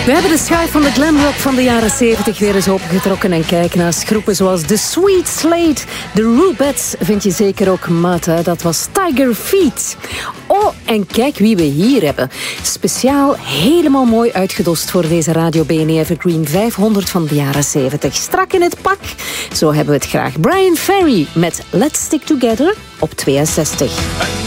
We hebben de schuif van de glamrock van de jaren 70 weer eens opengetrokken en kijken naar groepen zoals The Sweet Slate. De Rubettes vind je zeker ook mat, hè? Dat was Tiger Feet. Oh, en kijk wie we hier hebben. Speciaal helemaal mooi uitgedost voor deze Radio BNE Evergreen 500 van de jaren 70. Strak in het pak, zo hebben we het graag. Brian Ferry met Let's Stick Together op 62.